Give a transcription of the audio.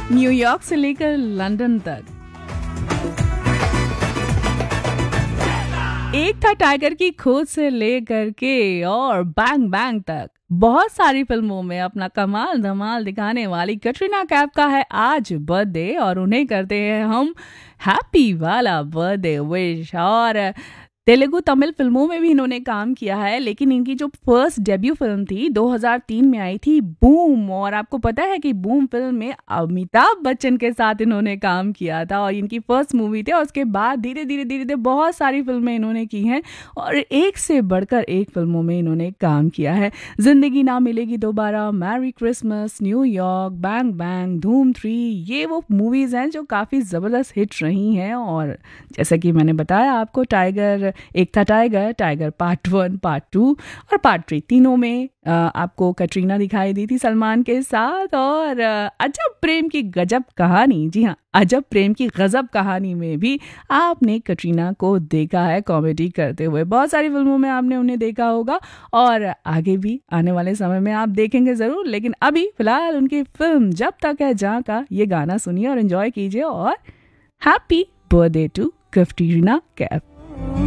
New York से लेकर London तक। एक था टाइगर की खोज से लेकर के और बैंग बैंग तक। बहुत सारी फिल्मों में अपना कमाल धमाल दिखाने वाली कटरीना कैफ का है आज बर्थडे और उन्हें करते हैं हम हैप्पी वाला बर्थडे विश। और तेलुगु तमिल फिल्मों में भी इन्होंने काम किया है, लेकिन इनकी जो फर्स्ट डेब्यू फिल्म थी 2003 में आई थी बूम। और आपको पता है कि बूम फिल्म में अमिताभ बच्चन के साथ इन्होंने काम किया था और इनकी फर्स्ट मूवी थी। और उसके बाद धीरे धीरे बहुत सारी फिल्में इन्होंने की हैं और एक से बढ़कर एक फिल्मों में इन्होंने काम किया है। जिंदगी ना मिलेगी दोबारा, merry Christmas, New York, bang bang, धूम 3, ये वो मूवीज हैं जो काफ़ी ज़बरदस्त हिट रही हैं। और जैसा कि मैंने बताया आपको, एक था टाइगर पार्ट 1, पार्ट 2 और पार्ट 3, तीनों में आपको कटरीना दिखाई दी थी सलमान के साथ। और अजब प्रेम की गजब कहानी, जी हाँ, अजब प्रेम की गजब कहानी में भी आपने कटरीना को देखा है कॉमेडी करते हुए। बहुत सारी फिल्मों में आपने उन्हें देखा होगा और आगे भी आने वाले समय में आप देखेंगे ज़रूर। लेकिन अभी फिलहाल उनकी फिल्म जब तक है जहाँ का ये गाना सुनिए और एंजॉय कीजिए। और happy birthday to Katrina Kaif.